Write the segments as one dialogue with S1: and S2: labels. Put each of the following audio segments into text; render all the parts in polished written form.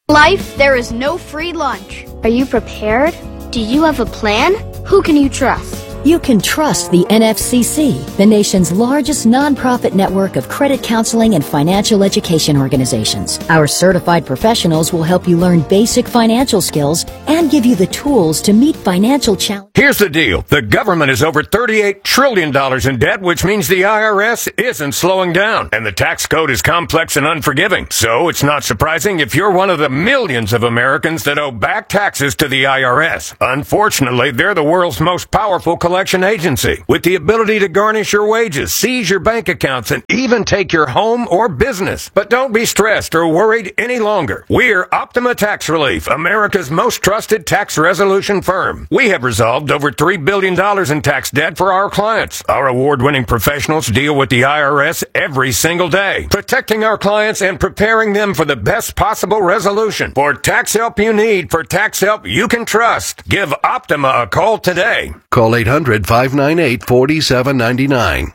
S1: Life, there is no free lunch.
S2: Are you prepared? Do you have a plan? Who can you trust?
S3: You can trust the NFCC, the nation's largest nonprofit network of credit counseling and financial education organizations. Our certified professionals will help you learn basic financial skills and give you the tools to meet financial challenges.
S4: Here's the deal. The government is over $38 trillion in debt, which means the IRS isn't slowing down. And the tax code is complex and unforgiving. So it's not surprising if you're one of the millions of Americans that owe back taxes to the IRS. Unfortunately, they're the world's most powerful collection agency, with the ability to garnish your wages, seize your bank accounts, and even take your home or business. But don't be stressed or worried any longer. We're Optima Tax Relief, America's most trusted tax resolution firm. We have resolved over $3 billion in tax debt for our clients. Our award-winning professionals deal with the IRS every single day, protecting our clients and preparing them for the best possible resolution. For tax help you need, for tax help you can trust, give Optima a call today.
S5: Call 800-598-4799.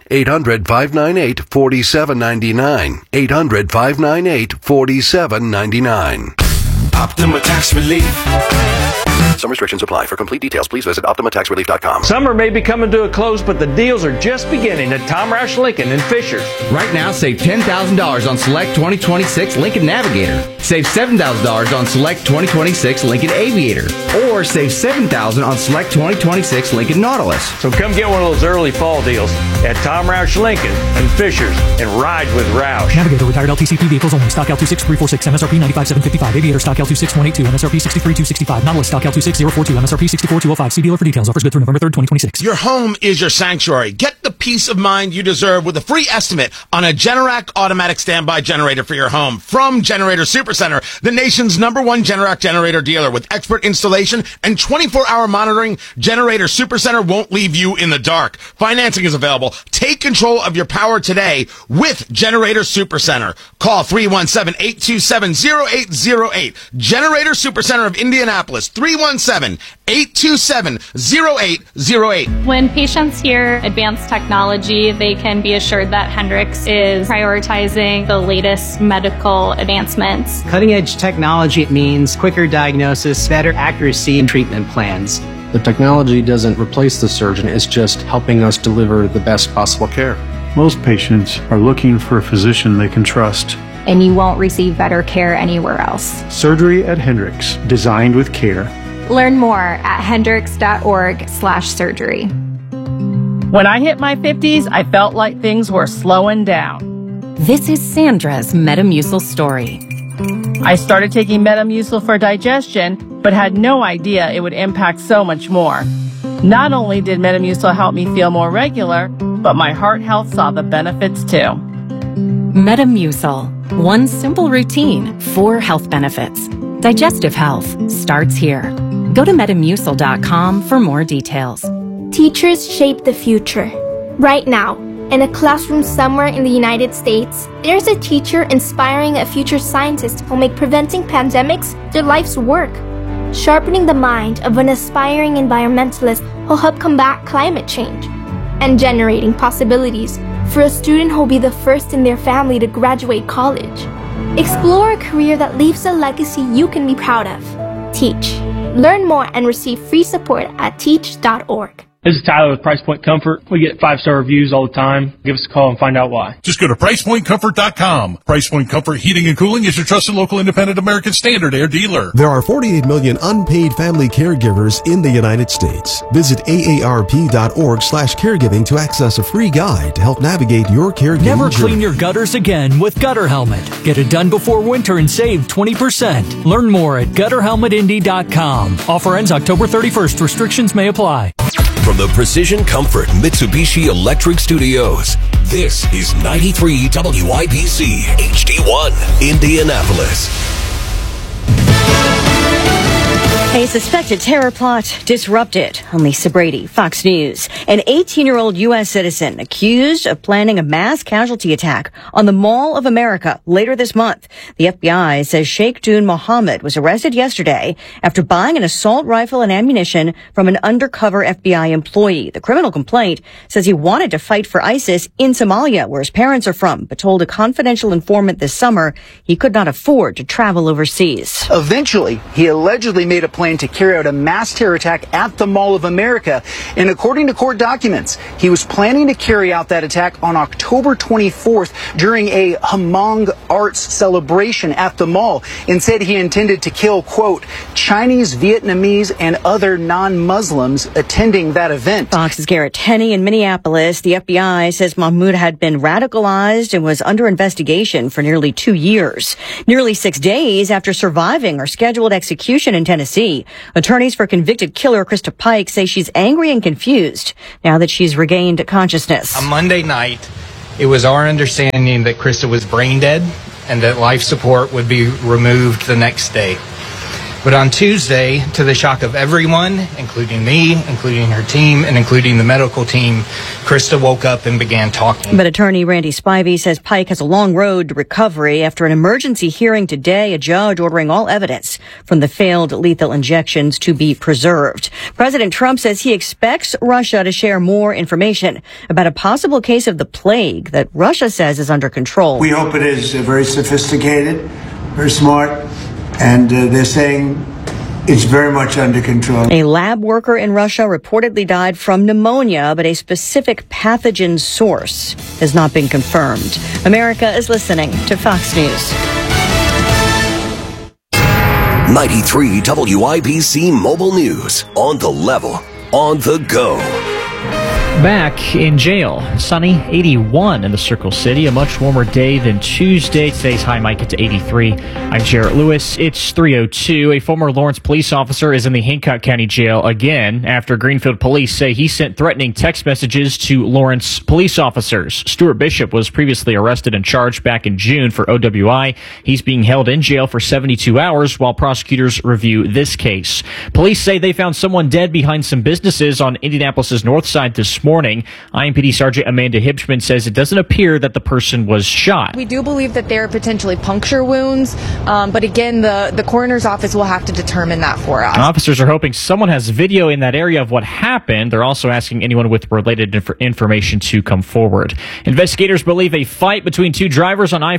S5: 800-598-4799. 800-598-4799.
S6: Optima Tax Relief.
S5: Some restrictions apply. For complete details, please visit OptimaTaxRelief.com.
S7: Summer may be coming to a close, but the deals are just beginning at Tom Roush Lincoln in Fishers.
S8: Right now, save $10,000 on select 2026 Lincoln Navigator. Save $7,000 on select 2026 Lincoln Aviator. Or save $7,000 on select 2026 Lincoln Nautilus.
S7: So come get one of those early fall deals at Tom Roush Lincoln in Fishers and ride with Roush.
S9: Navigator retired LTCP vehicles only. Stock L26346, MSRP 95755. Aviator stock L26182, MSRP 63265. Nautilus stock L26042, MSRP 64205. See dealer for details. Offers good through November 3rd, 2026.
S6: Your home is your sanctuary. Get the peace of mind you deserve with a free estimate on a Generac automatic standby generator for your home from Generator Supercenter, the nation's #1 Generac generator dealer. With expert installation and 24-hour monitoring, Generator Supercenter won't leave you in the dark. Financing is available. Take control of your power today with Generator Supercenter. Call 317-827-0808. Generator Supercenter of Indianapolis, 317-827-0808.
S10: When patients hear advanced technology, they can be assured that Hendrix is prioritizing the latest medical advancements.
S11: Cutting-edge technology means quicker diagnosis, better accuracy in treatment plans.
S12: The technology doesn't replace the surgeon, it's just helping us deliver the best possible care.
S13: Most patients are looking for a physician they can trust.
S10: And you won't receive better care anywhere else.
S13: Surgery at Hendrix, designed with care.
S10: Learn more at hendrix.org/surgery.
S14: When I hit my 50s, I felt like things were slowing down.
S3: This is Sandra's Metamucil story.
S14: I started taking Metamucil for digestion, but had no idea it would impact so much more. Not only did Metamucil help me feel more regular, but my heart health saw the benefits too.
S3: Metamucil. One simple routine, 4 health benefits. Digestive health starts here. Go to Metamucil.com for more details.
S2: Teachers shape the future. Right now, in a classroom somewhere in the United States, there's a teacher inspiring a future scientist who'll make preventing pandemics their life's work. Sharpening the mind of an aspiring environmentalist who'll help combat climate change. And generating possibilities for a student who'll be the first in their family to graduate college. Explore a career that leaves a legacy you can be proud of. Teach. Learn more and receive free support at teach.org.
S15: This is Tyler with Price Point Comfort. We get 5-star reviews all the time. Give us a call and find out why.
S16: Just go to PricePointComfort.com. Price Point Comfort Heating and Cooling is your trusted local independent American Standard Air dealer.
S17: There are 48 million unpaid family caregivers in the United States. Visit AARP.org/caregiving to access a free guide to help navigate your caregiving
S9: Never
S17: journey.
S9: clean your gutters again with Gutter Helmet. Get it done before winter and save 20%. Learn more at GutterHelmetIndy.com. Offer ends October 31st. Restrictions may apply.
S18: From the Precision Comfort Mitsubishi Electric Studios, this is 93 WIBC HD1, Indianapolis.
S19: A suspected terror plot disrupted on Lisa Brady, Fox News. An 18-year-old U.S. citizen accused of planning a mass casualty attack on the Mall of America later this month. The FBI says Sheikh Dune Mohammed was arrested yesterday after buying an assault rifle and ammunition from an undercover FBI employee. The criminal complaint says he wanted to fight for ISIS in Somalia, where his parents are from, but told a confidential informant this summer he could not afford to travel overseas.
S20: Eventually, he allegedly made a plan to carry out a mass terror attack at the Mall of America. And according to court documents, he was planning to carry out that attack on October 24th during a Hmong arts celebration at the mall, and said he intended to kill, quote, Chinese, Vietnamese, and other non-Muslims attending that event.
S19: Fox's Garrett Tenney in Minneapolis. The FBI says Mahmoud had been radicalized and was under investigation for nearly 2 years. Nearly 6 days after surviving her scheduled execution in Tennessee, attorneys for convicted killer Krista Pike say she's angry and confused now that she's regained consciousness.
S21: On Monday night, it was our understanding that Krista was brain dead and that life support would be removed the next day. But on Tuesday, to the shock of everyone, including me, including her team, and including the medical team, Krista woke up and began talking.
S19: But attorney Randy Spivey says Pike has a long road to recovery. After an emergency hearing today, a judge ordering all evidence from the failed lethal injections to be preserved. President Trump says he expects Russia to share more information about a possible case of the plague that Russia says is under control.
S22: We hope it is very sophisticated, very smart. And they're saying it's very much under control.
S19: A lab worker in Russia reportedly died from pneumonia, but a specific pathogen source has not been confirmed. America is listening to Fox News.
S18: 93 WIBC Mobile News. On the level, on the go.
S23: Back in jail, sunny, 81 in the Circle City. A much warmer day than Tuesday. Today's high might get to 83. I'm Jarrett Lewis. It's 3:02. A former Lawrence police officer is in the Hancock County Jail again after Greenfield police say he sent threatening text messages to Lawrence police officers. Stuart Bishop was previously arrested and charged back in June for OWI. He's being held in jail for 72 hours while prosecutors review this case. Police say they found someone dead behind some businesses on Indianapolis's north side this morning. IMPD Sergeant Amanda Hibschman says it doesn't appear that the person was shot.
S24: We do believe that there are potentially puncture wounds, but again, the coroner's office will have to determine that for us.
S23: Officers are hoping someone has video in that area of what happened. They're also asking anyone with related information to come forward. Investigators believe a fight between two drivers on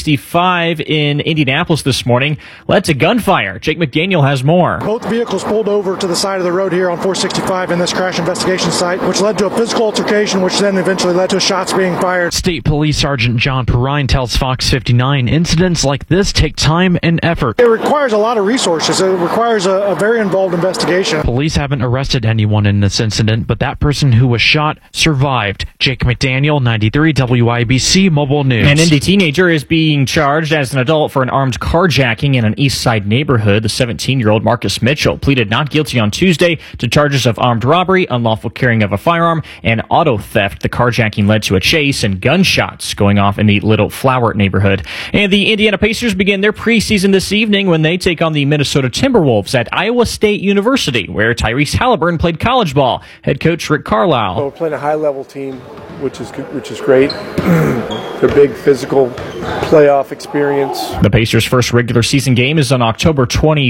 S23: I-465 in Indianapolis this morning led to gunfire. Jake McDaniel has more.
S25: Both vehicles pulled over to the side of the road here on 465 in this crash investigation site, which led to a physical altercation, which then eventually led to shots being fired.
S26: State Police Sergeant John Perrine tells Fox 59 incidents like this take time and effort.
S25: It requires a lot of resources. It requires a very involved investigation.
S26: Police haven't arrested anyone in this incident, but that person who was shot survived. Jake McDaniel, 93 WIBC Mobile News.
S23: An Indy teenager is being charged as an adult for an armed carjacking in an East Side neighborhood. The 17-year-old Marcus Mitchell pleaded not guilty on Tuesday to charges of armed robbery, unlawful carrying of a firearm, and auto theft. The carjacking led to a chase and gunshots going off in the Little Flower neighborhood. And the Indiana Pacers begin their preseason this evening when they take on the Minnesota Timberwolves at Iowa State University, where Tyrese Halliburton played college ball. Head coach Rick Carlisle.
S27: Well, we're playing a high-level team, which is great. They're big physical playoff experience.
S23: The Pacers' first regular season game is on October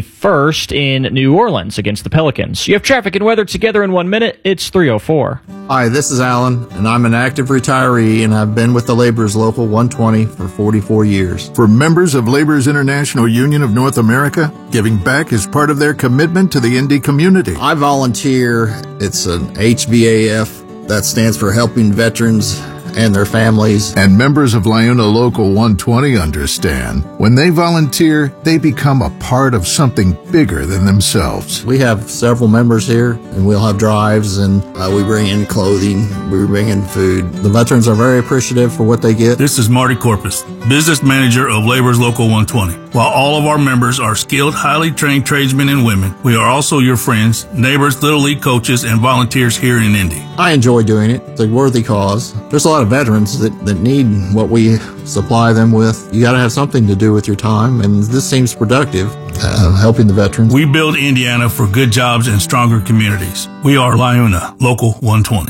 S23: 21st in New Orleans against the Pelicans. You have traffic and weather together in 1 minute. It's 3:04.
S28: Hi, this is Alan, and I'm an active retiree, and I've been with the Laborers Local 120 for 44 years.
S29: For members of Laborers International Union of North America, giving back is part of their commitment to the Indy community.
S28: I volunteer. It's an HVAF. That stands for Helping Veterans and their families.
S29: And members of Liuna Local 120 understand. When they volunteer, they become a part of something bigger than themselves.
S28: We have several members here, and we'll have drives, and we bring in clothing, we bring in food. The veterans are very appreciative for what they get.
S30: This is Marty Corpus, business manager of Laborers Local 120. While all of our members are skilled, highly trained tradesmen and women, we are also your friends, neighbors, Little League coaches, and volunteers here in Indy.
S28: I enjoy doing it. It's a worthy cause. There's a lot of of veterans that need what we supply them with. You got to have something to do with your time, and this seems productive, helping the veterans.
S30: We build Indiana for good jobs and stronger communities. We are LIUNA, Local 120.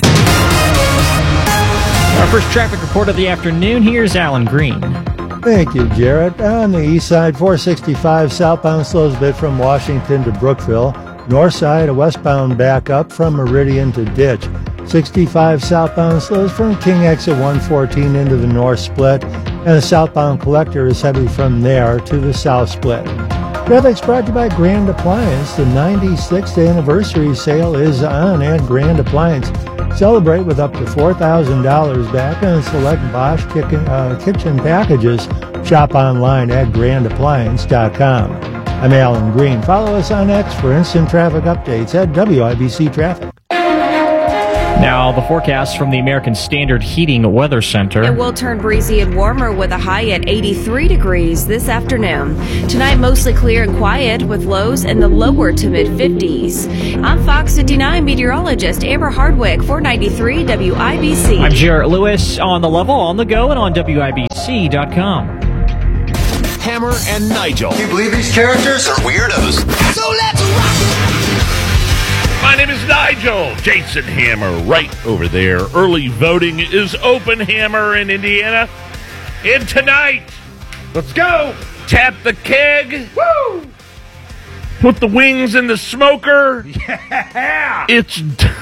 S23: Our first traffic report of the afternoon, here's Alan Green.
S1: Thank you, Jarrett. On the east side, 465 southbound slows a bit from Washington to Brookville. North side, a westbound backup from Meridian to Ditch. 65 southbound slows from King Exit 114 into the north split, and the southbound collector is heavy from there to the south split. Traffic's brought to you by Grand Appliance. The 96th anniversary sale is on at Grand Appliance. Celebrate with up to $4,000 back on select Bosch kitchen packages. Shop online at grandappliance.com. I'm Alan Green. Follow us on X for instant traffic updates at WIBC Traffic.
S23: Now, the forecast from the American Standard Heating Weather Center.
S4: It will turn breezy and warmer with a high at 83 degrees this afternoon. Tonight, mostly clear and quiet with lows in the lower to mid-50s. I'm Fox 59 meteorologist Amber Hardwick for 93 WIBC.
S23: I'm Jarrett Lewis on the level, on the go, and on WIBC.com.
S18: Hammer and Nigel. Can you believe these characters are weirdos? So let's rock!
S5: My name is Nigel. Jason Hammer right over there. Early voting is open, Hammer, in Indiana. And tonight, let's go. Tap the keg. Woo! Put the wings in the smoker. Yeah! It's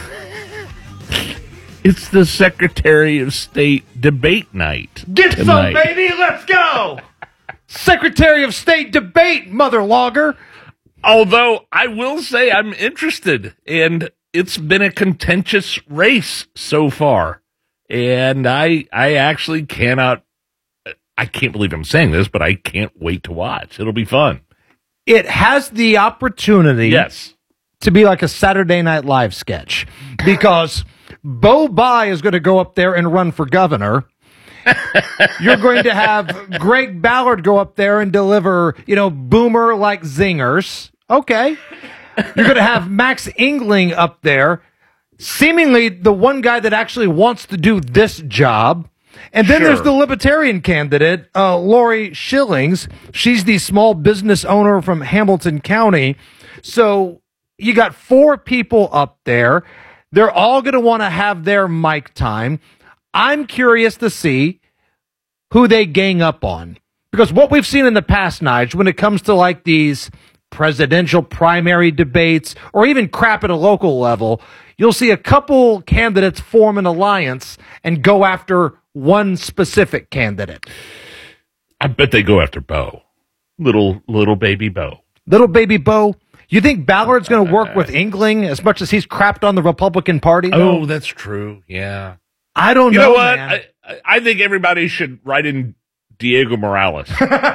S5: the Secretary of State debate night.
S6: Get
S5: tonight.
S6: some, baby. Let's go. Secretary of State debate, mother logger.
S5: Although I will say I'm interested, and it's been a contentious race so far. And I actually I can't believe I'm saying this, but I can't wait to watch. It'll be fun.
S6: It has the opportunity to be like a Saturday Night Live sketch, because Bo Bai is going to go up there and run for governor. You're going to have Greg Ballard go up there and deliver, boomer-like zingers. Okay. You're going to have Max Engling up there, seemingly the one guy that actually wants to do this job. And then there's the Libertarian candidate, Lori Schillings. She's the small business owner from Hamilton County. So you got 4 people up there. They're all going to want to have their mic time. I'm curious to see who they gang up on. Because what we've seen in the past, Nige, when it comes to like these presidential primary debates or even crap at a local level, you'll see a couple candidates form an alliance and go after one specific candidate.
S5: I bet they go after Bo. Little baby Bo.
S6: Little baby Bo. You think Ballard's going to work with Engling as much as he's crapped on the Republican Party?
S5: Oh, that's true. Yeah.
S6: I don't know.
S5: You know what?
S6: Man.
S5: I think everybody should write in Diego Morales.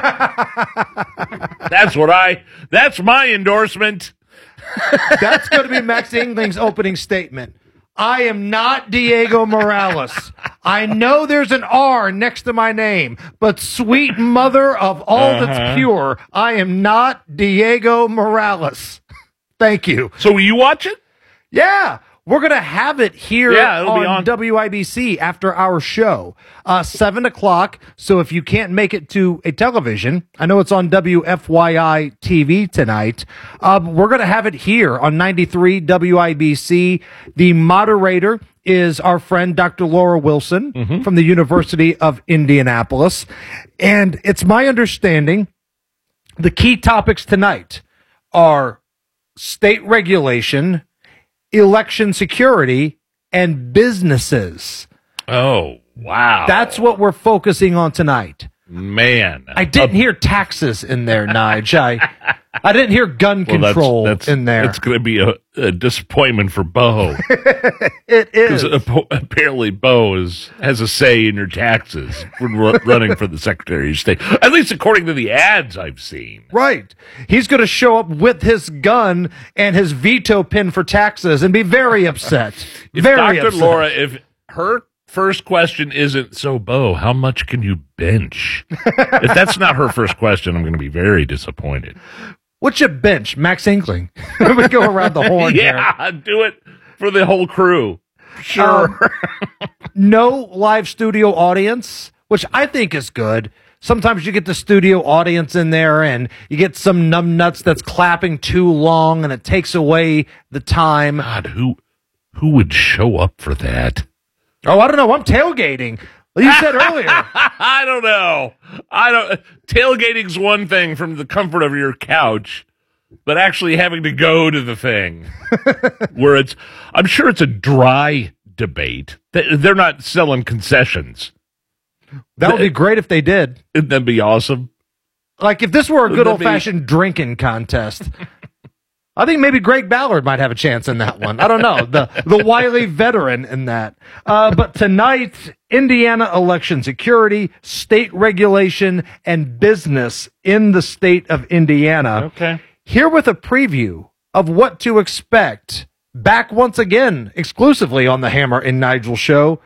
S5: That's my endorsement.
S6: That's going to be Max Engling's opening statement. I am not Diego Morales. I know there's an R next to my name, but sweet mother of all that's pure, I am not Diego Morales. Thank you.
S5: So will you watch it?
S6: Yeah. We're going to have it here on WIBC after our show, 7 o'clock. So if you can't make it to a television, I know it's on WFYI TV tonight. We're going to have it here on 93 WIBC. The moderator is our friend, Dr. Laura Wilson from the University of Indianapolis. And it's my understanding the key topics tonight are state regulation, election security, and businesses.
S5: Oh, wow.
S6: That's what we're focusing on tonight.
S5: Man.
S6: I didn't hear taxes in there, Nige. I didn't hear gun control in there.
S5: It's going to be a disappointment for Bo.
S6: It is.
S5: Apparently Bo has a say in your taxes when running for the Secretary of State, at least according to the ads I've seen.
S6: Right. He's going to show up with his gun and his veto pin for taxes and be very upset.
S5: Dr. Laura, if her first question isn't, so Bo, how much can you bench? If that's not her first question, I'm going to be very disappointed.
S6: What's your bench, Max Engling? We go around the horn here.
S5: Yeah, do it for the whole crew. Sure.
S6: No live studio audience, which I think is good. Sometimes you get the studio audience in there and you get some numbnuts that's clapping too long and it takes away the time.
S5: God, who would show up for that?
S6: Oh, I don't know. I'm tailgating. You said earlier.
S5: I don't know. Tailgating's one thing from the comfort of your couch, but actually having to go to the thing where I'm sure it's a dry debate. They're not selling concessions.
S6: That would be great if they did.
S5: That'd be awesome.
S6: Like if this were a good old-fashioned drinking contest, I think maybe Greg Ballard might have a chance in that one. I don't know. The wily veteran in that. But tonight, Indiana election security, state regulation, and business in the state of Indiana.
S5: Okay.
S6: Here with a preview of what to expect. Back once again, exclusively on the Hammer and Nigel show,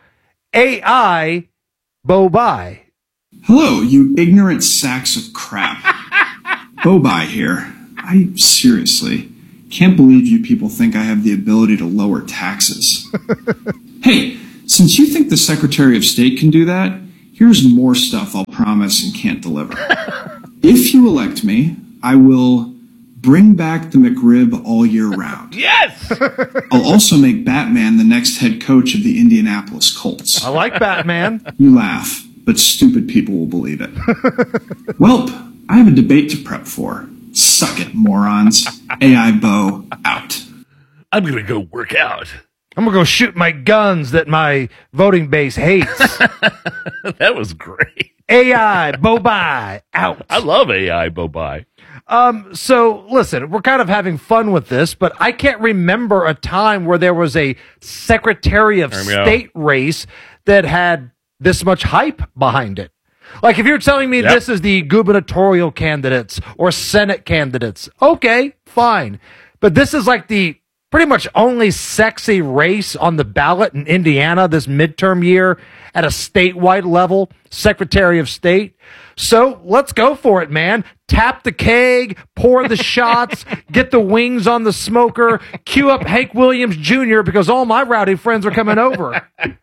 S6: AI Bo-Bye.
S2: Hello, you ignorant sacks of crap. Bo-Bye here. I seriously can't believe you people think I have the ability to lower taxes. Hey, since you think the Secretary of State can do that, here's more stuff I'll promise and can't deliver. If you elect me, I will bring back the McRib all year round.
S5: Yes!
S2: I'll also make Batman the next head coach of the Indianapolis Colts.
S6: I like Batman.
S2: You laugh, but stupid people will believe it. Welp, I have a debate to prep for. Suck it, morons. AI Bo out.
S5: I'm going to go work out.
S6: I'm going to go shoot my guns that my voting base hates.
S5: That was great.
S6: AI Bo-Bye out.
S5: I love AI Bo-Bye.
S6: So listen, we're kind of having fun with this, but I can't remember a time where there was a Secretary of State race that had this much hype behind it. Like if you're telling me this is the gubernatorial candidates or Senate candidates, okay, fine. But this is like the pretty much only sexy race on the ballot in Indiana this midterm year at a statewide level, Secretary of State. So let's go for it, man. Tap the keg, pour the shots, get the wings on the smoker, cue up Hank Williams Jr. because all my rowdy friends are coming over.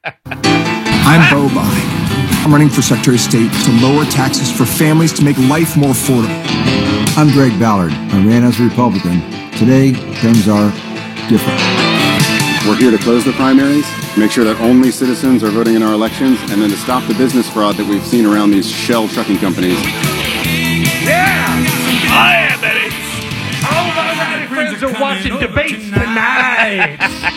S3: I'm Bo-Bye. I'm running for Secretary of State to lower taxes for families to make life more affordable.
S7: I'm Greg Ballard. I ran as a Republican. Today, things are different.
S8: We're here to close the primaries, make sure that only citizens are voting in our elections, and then to stop the business fraud that we've seen around these shell trucking companies.
S5: Yeah! I am, Eddie! All of my rowdy friends are watching debates tonight!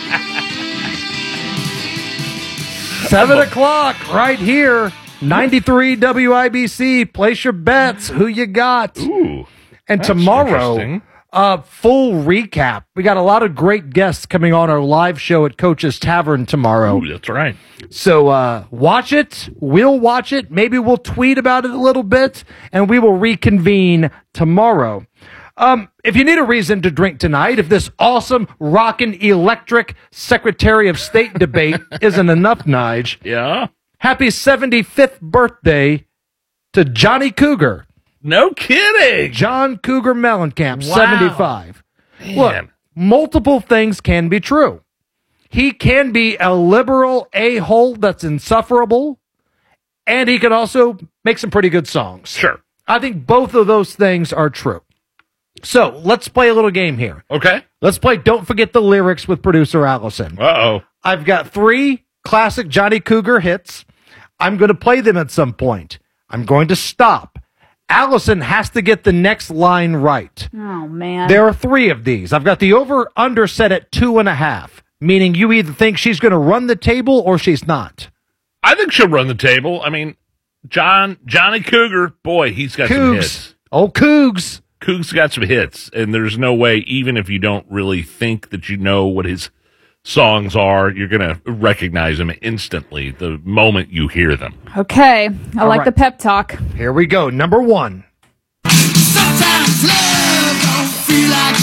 S6: 7 o'clock right here, 93 WIBC. Place your bets. Who you got?
S5: Ooh,
S6: and tomorrow, full recap. We got a lot of great guests coming on our live show at Coach's Tavern tomorrow.
S5: Ooh, that's right.
S6: So watch it. We'll watch it. Maybe we'll tweet about it a little bit, and we will reconvene tomorrow. If you need a reason to drink tonight, if this awesome, rockin' electric Secretary of State debate isn't enough, Nige.
S5: Yeah?
S6: Happy 75th birthday to Johnny Cougar.
S5: No kidding.
S6: John Cougar Mellencamp,
S5: Wow.
S6: 75.
S5: Man.
S6: Look, multiple things can be true. He can be a liberal a-hole that's insufferable, and he can also make some pretty good songs.
S5: Sure.
S6: I think both of those things are true. So let's play a little game here.
S5: Okay.
S6: Let's play Don't Forget the Lyrics with producer Allison.
S5: Uh-oh.
S6: I've got 3 classic Johnny Cougar hits. I'm going to play them at some point. I'm going to stop. Allison has to get the next line right.
S10: Oh, man.
S6: There are 3 of these. I've got the over-under set at 2.5, meaning you either think she's going to run the table or she's not.
S5: I think she'll run the table. I mean, Johnny Cougar, boy, he's got some hits.
S6: Oh, Cougs.
S5: Cougs got some hits, and there's no way, even if you don't really think that you know what his songs are, you're going to recognize them instantly the moment you hear them.
S10: Okay. I
S6: All
S10: like
S6: right.
S10: the pep talk.
S6: Here we go. Number 1.
S11: Sometimes love don't feel like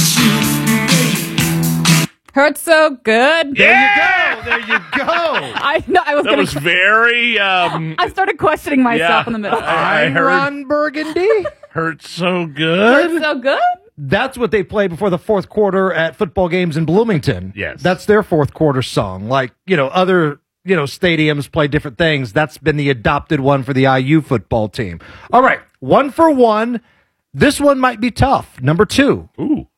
S11: shit.
S10: Hurts so good.
S6: There you go.
S10: I know. I was
S5: That
S10: going
S5: was very...
S10: I started questioning myself in the middle.
S5: I heard
S6: Ron Burgundy.
S5: hurt so good.
S10: Hurts so good?
S6: that's what they play before the fourth quarter at football games in Bloomington.
S5: Yes.
S6: That's their fourth quarter song. Like, other, stadiums play different things. That's been the adopted one for the IU football team. All right, 1 for 1. This one might be tough. Number 2.
S5: Ooh.